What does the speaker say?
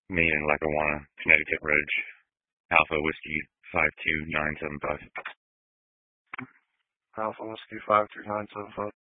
Maine and Lackawanna, Connecticut Ridge, Alpha Whiskey 52975. Alpha Whiskey 52975.